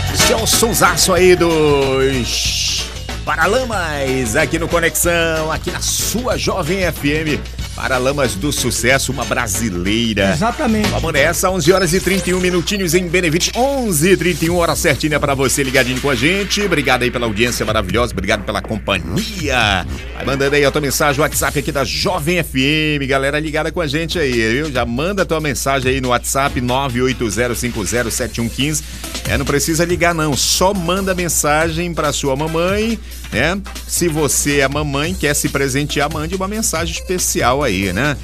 Esse é o sonsaço aí dos Paralamas, aqui no Conexão, aqui na sua Jovem FM. Paralamas do Sucesso, uma brasileira. Exatamente. Vamos nessa, 11 horas e 31 minutinhos em Benevite, 11h31, hora certinha pra você ligadinho com a gente. Obrigado aí pela audiência maravilhosa, obrigado pela companhia. Vai mandando aí a tua mensagem, o WhatsApp aqui da Jovem FM, galera ligada com a gente aí, viu? Já manda a tua mensagem aí no WhatsApp 980507115. Não precisa ligar não, só manda mensagem pra sua mamãe, né? Se você é mamãe, quer se presentear, mande uma mensagem especial aí, né?